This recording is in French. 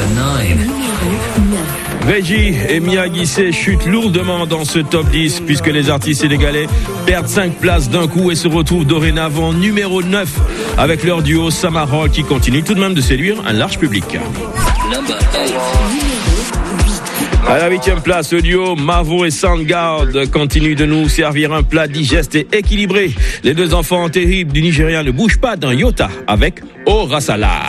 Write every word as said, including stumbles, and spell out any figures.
Reggie et Mia Guissé chutent lourdement dans ce top dix puisque les artistes sénégalais perdent cinq places d'un coup et se retrouvent dorénavant numéro neuf avec leur duo Samarol qui continue tout de même de séduire un large public. À la huitième place, le duo Mavo et Soundgarde continue de nous servir un plat digeste et équilibré. Les deux enfants terribles du Nigeria ne bougent pas d'un iota avec Orasala.